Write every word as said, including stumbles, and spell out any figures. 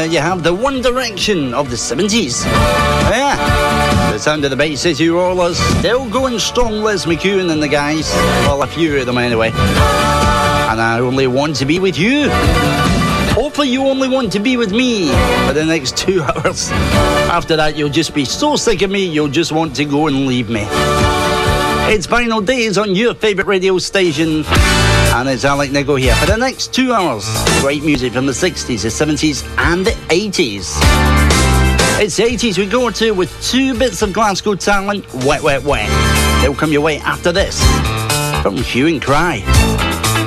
you have the One Direction of the seventies. Yeah, the sound of the Bay City Rollers, still going strong. Les McEwen and the guys, well, a few of them anyway. And I Only Want to Be With You. Hopefully you only want to be with me for the next two hours. After that, you'll just be so sick of me, you'll just want to go and leave me. It's Final Days on your favourite radio station. And it's Alec Nichol here for the next two hours. Great music from the sixties, the seventies and the eighties. It's the eighties we go to with two bits of Glasgow talent, Wet, Wet, Wet. They'll come your way after this from Hue and Cry.